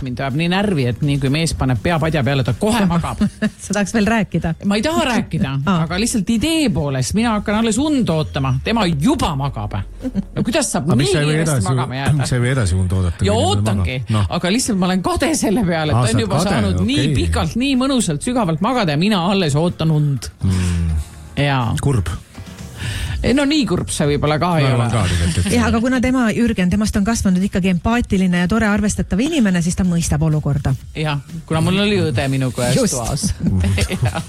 mind ajab nii närvi, et nii kui mees paneb pea padja peale, ta kohe magab. Sa tahaks veel rääkida? Ma ei taha rääkida, aga lihtsalt idee poolest mina hakkan alles und ootama. Tema juba magab. No kuidas saab nii kiiresti magama jääda? Mis sa ei või edasi und oodata? Ja ootangi, aga lihtsalt ma olen kade selle peale, et ta on juba saanud nii pikalt, nii mõnusalt, sügavalt magada ja mina alles ootan und. Kurb. No nii kurb see võib-olla ka ei ole. Ja, aga kuna Jürgen, temast on kasvanud ikkagi empaatiline ja tore arvestatav inimene, siis ta mõistab olukorda. Jah, kuna mul oli õde minuga eest toas.